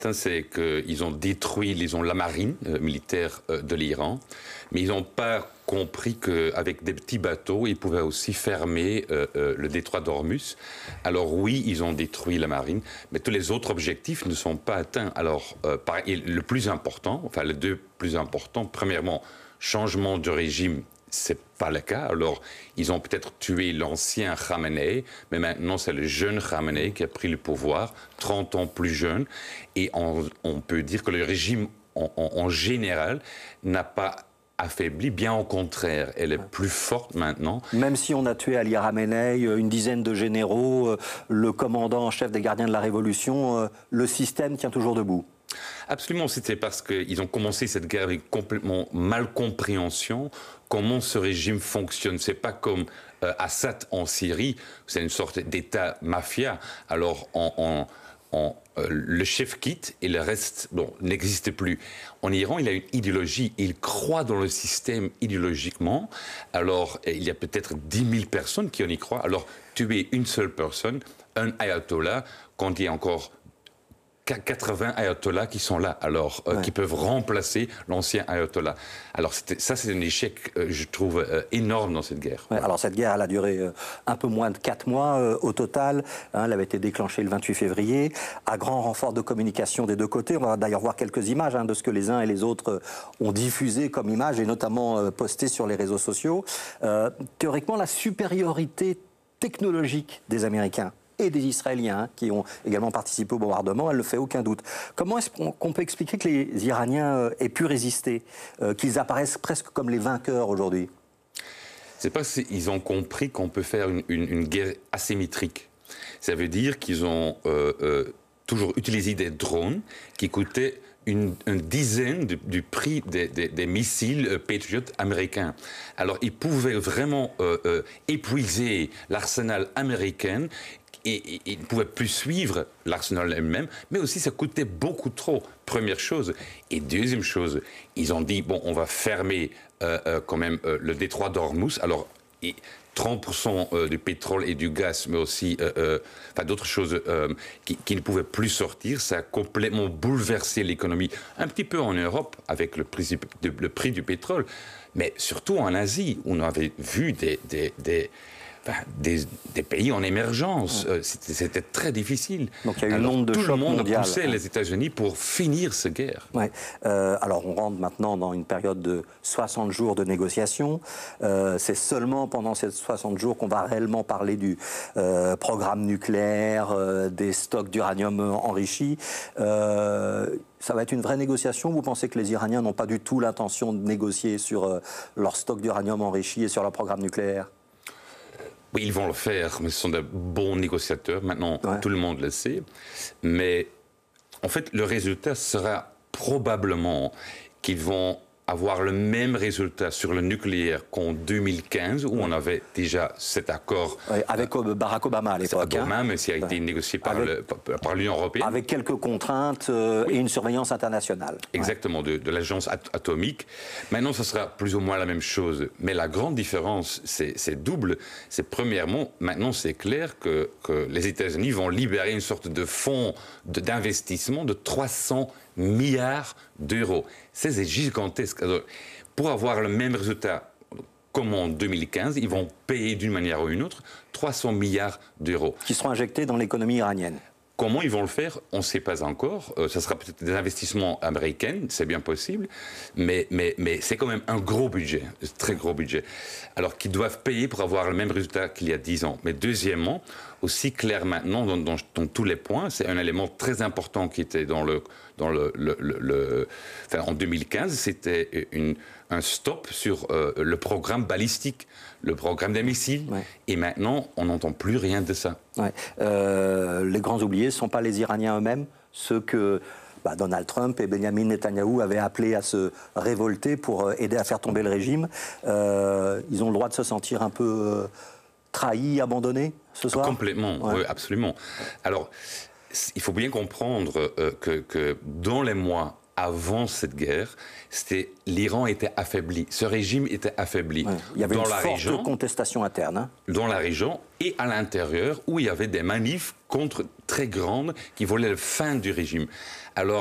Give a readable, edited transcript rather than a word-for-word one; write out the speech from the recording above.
C'est qu'ils ont détruit, la marine militaire de l'Iran, mais ils n'ont pas compris qu'avec des petits bateaux, ils pouvaient aussi fermer le détroit d'Ormuz. Alors oui, ils ont détruit la marine, mais tous les autres objectifs ne sont pas atteints. Alors, le plus important, enfin les deux plus importants, premièrement, changement de régime. C'est pas le cas. Alors, ils ont peut-être tué l'ancien Khamenei, mais maintenant, c'est le jeune Khamenei qui a pris le pouvoir, 30 ans plus jeune. Et on peut dire que le régime, en général, n'a pas affaibli, bien au contraire. Elle est plus forte maintenant. Même si on a tué Ali Khamenei, une dizaine de généraux, le commandant en chef des gardiens de la Révolution, le système tient toujours debout. Absolument, c'était parce qu'ils ont commencé cette guerre avec complètement mal compréhension comment ce régime fonctionne. C'est pas comme Assad en Syrie, c'est une sorte d'État mafia. Alors le chef quitte et le reste n'existe plus. En Iran, il a une idéologie, il croit dans le système idéologiquement. Alors, il y a peut-être 10 000 personnes qui en y croient. Alors, tuer une seule personne, un ayatollah, quand il y a encore 80 ayatollahs qui sont là, alors qui peuvent remplacer l'ancien ayatollah. Alors ça, c'est un échec, je trouve, énorme dans cette guerre. Ouais, alors cette guerre, elle a duré un peu moins de 4 mois au total. Elle avait été déclenchée le 28 février, à grand renfort de communication des deux côtés. On va d'ailleurs voir quelques images de ce que les uns et les autres ont diffusé comme images, et notamment posté sur les réseaux sociaux. Théoriquement, la supériorité technologique des Américains et des Israéliens qui ont également participé au bombardement, elle ne fait aucun doute. Comment est-ce qu'on peut expliquer que les Iraniens aient pu résister, qu'ils apparaissent presque comme les vainqueurs aujourd'hui? C'est parce qu'ils ont compris qu'on peut faire une guerre asymétrique. Ça veut dire qu'ils ont toujours utilisé des drones qui coûtaient une dizaine du prix des missiles Patriot américains. Alors ils pouvaient vraiment épuiser l'arsenal américain. Et ils ne pouvaient plus suivre l'arsenal elle-même, mais aussi ça coûtait beaucoup trop, première chose. Et deuxième chose, ils ont dit, bon, on va fermer quand même le détroit d'Ormuz. Alors, 30% du pétrole et du gaz, mais aussi d'autres choses qui ne pouvaient plus sortir. Ça a complètement bouleversé l'économie, un petit peu en Europe, avec le prix du pétrole, mais surtout en Asie, où on avait vu des pays en émergence. C'était très difficile. Donc il y a eu une onde de choc mondial. Tout le monde poussait les États-Unis pour finir cette guerre. Ouais. Alors on rentre maintenant dans une période de 60 jours de négociations. C'est seulement pendant ces 60 jours qu'on va réellement parler du programme nucléaire, des stocks d'uranium enrichi. Ça va être une vraie négociation? Vous pensez que les Iraniens n'ont pas du tout l'intention de négocier sur leur stock d'uranium enrichi et sur leur programme nucléaire? Oui, ils vont le faire, mais ce sont de bons négociateurs. Maintenant, tout le monde le sait. Mais en fait, le résultat sera probablement qu'ils vont avoir le même résultat sur le nucléaire qu'en 2015, où on avait déjà cet accord... avec Barack Obama à l'époque. Obama, mais qui a été négocié par l'Union européenne. Avec quelques contraintes et une surveillance internationale. Exactement, de l'agence atomique. Maintenant, ce sera plus ou moins la même chose. Mais la grande différence, c'est double. C'est premièrement, maintenant c'est clair que les États-Unis vont libérer une sorte de fonds d'investissement de 300 milliards d'euros. C'est gigantesque. Alors, pour avoir le même résultat comme en 2015, ils vont payer d'une manière ou d'une autre 300 milliards d'euros. Qui seront injectés dans l'économie iranienne. Comment ils vont le faire, on ne sait pas encore. Ça sera peut-être des investissements américains, c'est bien possible, mais c'est quand même un gros budget, un très gros budget. Alors qu'ils doivent payer pour avoir le même résultat qu'il y a 10 ans. Mais deuxièmement, aussi clair maintenant dans tous les points, c'est un élément très important qui était en 2015, c'était un stop sur le programme balistique, le programme des missiles. Ouais. Et maintenant, on n'entend plus rien de ça. Ouais. Les grands oubliés ne sont pas les Iraniens eux-mêmes, ceux que Donald Trump et Benjamin Netanyahou avaient appelé à se révolter pour aider à faire tomber le régime. Ils ont le droit de se sentir un peu trahis, abandonnés ce soir? Complètement, oui, absolument. Alors, il faut bien comprendre que dans les mois avant cette guerre, l'Iran était affaibli, ce régime était affaibli. Ouais, il y avait une forte contestation interne. Hein. Dans la région et à l'intérieur, où il y avait des manifs très grandes qui voulaient la fin du régime. Alors,